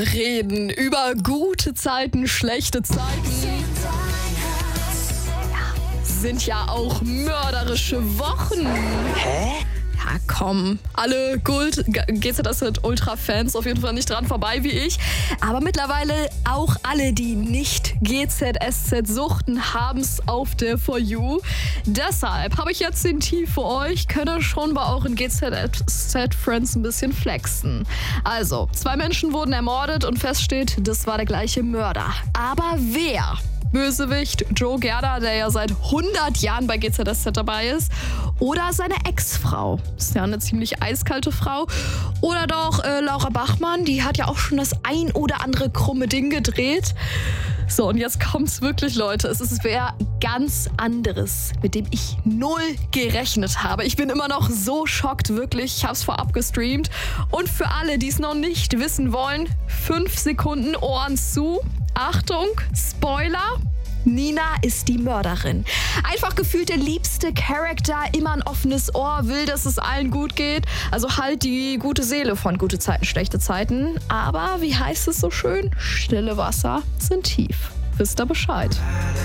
reden über gute Zeiten, schlechte Zeiten. Ja, sind ja auch mörderische Wochen. Hä? Ja, komm. Alle GZSZ-Ultra-Fans auf jeden Fall nicht dran vorbei wie ich. Aber mittlerweile auch alle, die nicht GZSZ suchten, haben's auf der For You. Deshalb habe ich jetzt den Tee für euch. Könnt schon bei euren GZSZ-Friends ein bisschen flexen. Also, 2 Menschen wurden ermordet und feststeht, das war der gleiche Mörder. Aber wer? Bösewicht Joe Gerda, der ja seit 100 Jahren bei GZSZ dabei ist. Oder seine Ex-Frau. Ist ja eine ziemlich eiskalte Frau. Oder doch Laura Bachmann, die hat ja auch schon das ein oder andere krumme Ding gedreht. So, und jetzt kommt's wirklich, Leute. Es ist wer ganz anderes, mit dem ich null gerechnet habe. Ich bin immer noch so schockt, wirklich. Ich hab's vorab gestreamt. Und für alle, die es noch nicht wissen wollen, 5 Sekunden Ohren zu. Achtung, Spoiler. Nina ist die Mörderin. Einfach gefühlt der liebste Charakter, immer ein offenes Ohr, will, dass es allen gut geht. Also halt die gute Seele von gute Zeiten, schlechte Zeiten. Aber wie heißt es so schön? Stille Wasser sind tief. Wisst ihr Bescheid?